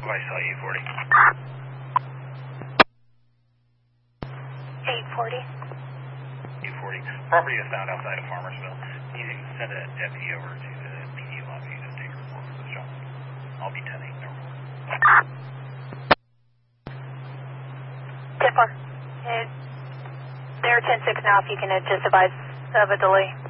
I saw 840. 840. 840. Property is found outside of Farmersville. You can send a deputy over to the PD lobby to take a report for the shop. I'll be 10-8 there. 10-4. They're 10-6 now if you can just advise of a delay.